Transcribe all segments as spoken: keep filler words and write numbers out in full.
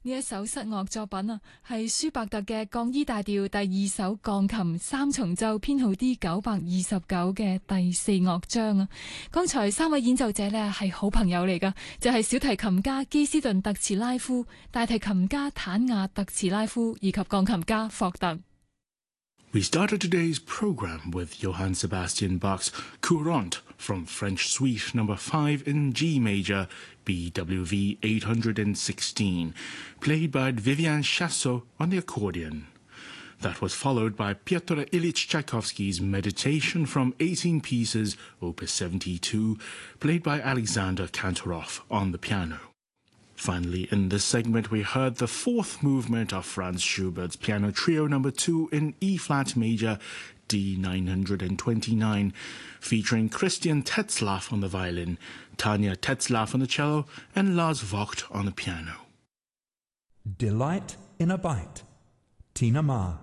呢一首室樂作品啊，係舒伯特嘅降 E 大調第二首鋼琴三重奏編號 D 九百二十九嘅第四樂章啊。剛才三位演奏者呢係好朋友嚟噶，就係、是、小提琴家基斯頓特茨拉夫、大提琴家坦亞特茨拉夫以及鋼琴家霍特。 We started today's program with Johann Sebastian Bach's Courante from French Suite number five in G major, B W V eight hundred sixteen, played by Vivian Chassot on the accordion. That was followed by Pyotr Ilyich Tchaikovsky's Meditation from eighteen pieces, opus seventy-two, played by Alexander Kantorov on the piano. Finally, in this segment, we heard the fourth movement of Franz Schubert's Piano Trio number two in E-flat major, D nine hundred twenty-nine, featuring Christian Tetzlaff on the violin, Tanya Tetzlaff on the cello, and Lars Vogt on the piano. Delight in a Bite, Tina Ma.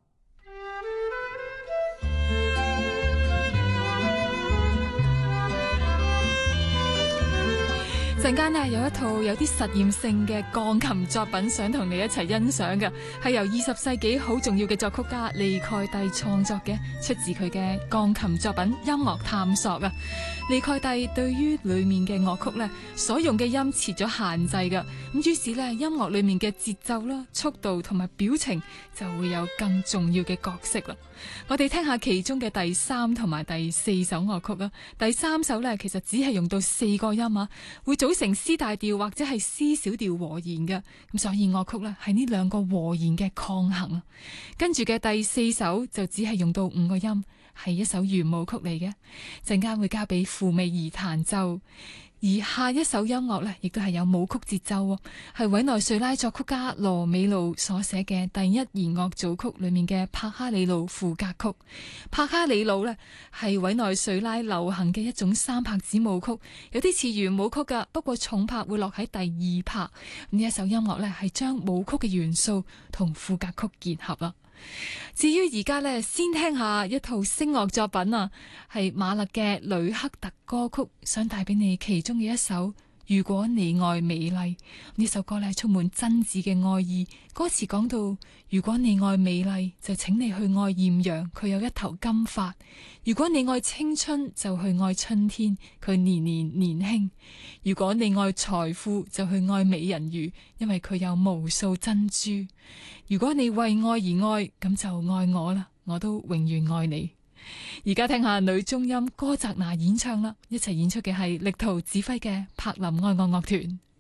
陣間呢有一套有啲實驗性嘅鋼琴作品想同你一齊欣賞嘅，係由二十世紀好重要嘅作曲家利蓋蒂創作嘅，出自佢嘅鋼琴作品《音樂探索》啊。利蓋蒂對於裏面嘅樂曲呢，所用嘅音設咗限制㗎，咁於是呢，音樂裏面嘅節奏啦、速度同埋表情就會有更重要嘅角色啦。我哋聽下其中嘅第三同埋第四首樂曲啊。第三首呢，其實只係用到四個音啊，會組成 C 大調或者係 C 小調和弦嘅，咁所以樂曲呢係呢兩個和弦嘅抗衡啊。跟住嘅第四首就只係用到五個音，係一首圓舞曲嚟嘅，陣間會交俾傅美儀彈奏。而下一首音樂呢，亦都係有舞曲節奏，係委內瑞拉作曲家羅美路所寫嘅第一弦樂組曲裏面嘅帕哈里路賦格曲。帕哈里路呢，係委內瑞拉流行嘅一種三拍子舞曲，有啲似圓舞曲噶，不過重拍會落喺第二拍。呢一首音樂呢，係將舞曲嘅元素同賦格曲結合啦。至於而家呢，先聽下一套聲樂作品啊，係馬勒嘅呂克特歌曲，想帶俾你其中嘅一首《如果你愛美麗》。呢首歌呢，充滿真摯嘅愛意，歌詞講到如果你愛美麗，就請你去愛豔陽，佢有一頭金髮；如果你愛青春，就去愛春天，佢年年年輕；如果你愛財富，就去愛美人魚，因為佢有無數珍珠；如果你為愛而愛，咁就愛我啦，我都永遠愛你。而家聽下女中音歌澤娜演唱啦，一齊演出嘅係力圖指揮嘅柏林愛樂樂團。